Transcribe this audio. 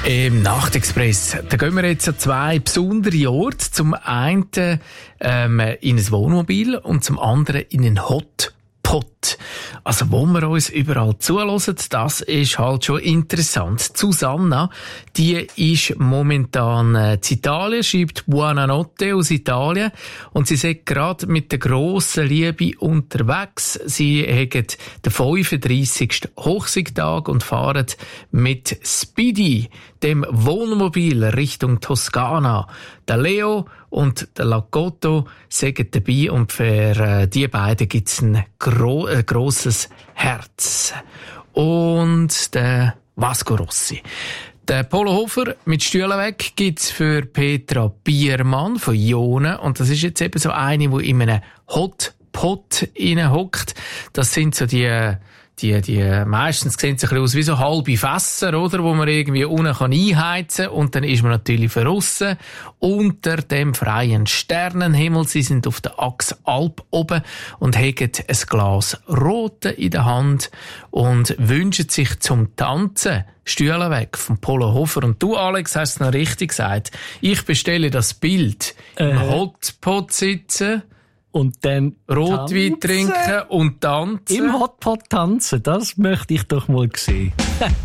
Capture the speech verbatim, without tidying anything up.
Im Nachtexpress, da gehen wir jetzt an zwei besondere Orte. Zum einen ähm, in ein Wohnmobil und zum anderen in einen Hotpot. Also wo wir uns überall zuhören, das ist halt schon interessant. Susanna, die ist momentan äh, in Italien, schreibt Buonanotte aus Italien und sie sagt gerade mit der grossen Liebe unterwegs. Sie haben den fünfunddreissigsten Hochsiegtag und fahren mit Speedy, dem Wohnmobil, Richtung Toskana. Der Leo und der Lagotto sind dabei und für äh, die beiden gibt es ein gro- äh, grosses Herz. Und der Vasco Rossi. Der Polo Hofer mit Stühlen weg gibt's für Petra Biermann von Ione. Und das ist jetzt eben so eine, die in einem Hotpot hockt. Das sind so die, die, die, meistens sehen sie ein bisschen aus wie so halbe Fässer, oder? Wo man irgendwie unten kann einheizen kann. Und dann ist man natürlich verrissen unter dem freien Sternenhimmel. Sie sind auf der Achse Alp oben und haben ein Glas Rote in der Hand und wünschen sich zum Tanzen Stühle weg vom Polo Hofer. Und du, Alex, hast es noch richtig gesagt. Ich bestelle das Bild äh. im Hotpot sitzen. Und dann Rotwein trinken und tanzen. Im Hotpot tanzen, das möchte ich doch mal sehen.